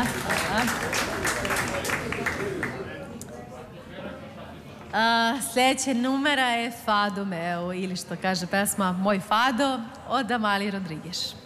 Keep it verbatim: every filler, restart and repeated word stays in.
Sljedeće numera je Fado Meo, ili što kaže pesma Moj Fado od Amali Rodriguez.